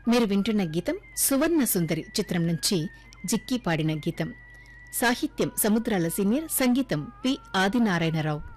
మీరు వింటున్న గీతం సువర్ణ సుందరి చిత్రం నుంచి జిక్కి పాడిన గీతం. సాహిత్యం సముద్రాల సీనియర్, సంగీతం పి ఆదినారాయణరావు.